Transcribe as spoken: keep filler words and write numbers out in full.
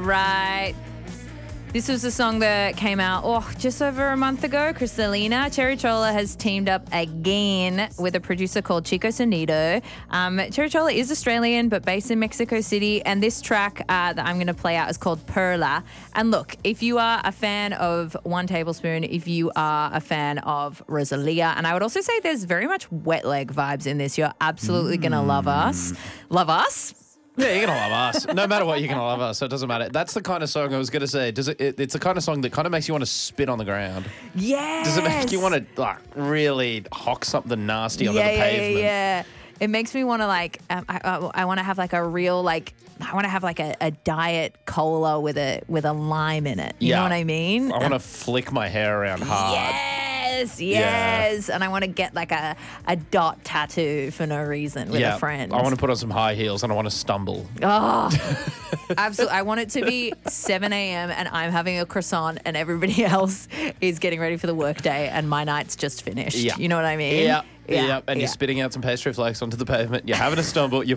right. This was a song that came out, oh, just over a month ago. Cristalina. Cherry Chola has teamed up again with a producer called Chico Sonido. Um, Cherry Chola is Australian, but based in Mexico City. And this track uh, that I'm going to play out is called Perla. And look, if you are a fan of One Tablespoon, if you are a fan of Rosalia, and I would also say there's very much wet leg vibes in this. You're absolutely mm. going to love us. Love us? Yeah, you're going to love us. No matter what, you're going to love us. So it doesn't matter. That's the kind of song I was going to say. Does it, it? It's the kind of song that kind of makes you want to spit on the ground. Yes. Does it make you want to like really hock something nasty onto yeah, the yeah, pavement? Yeah, yeah. It makes me want to like, um, I, I, I want to have like a real like, I want to have like a, a diet cola with a with a lime in it. You yeah. know what I mean? I want to flick my hair around hard. Yes, yes. Yeah. And I want to get like a, a dot tattoo for no reason with yeah. a friend. I want to put on some high heels and I want to stumble. Oh, absolutely. I want it to be seven a.m. and I'm having a croissant and everybody else is getting ready for the workday and my night's just finished. Yeah. You know what I mean? Yeah. Yeah. Yep. And yeah. you're spitting out some pastry flakes onto the pavement. You're having a stumble. You're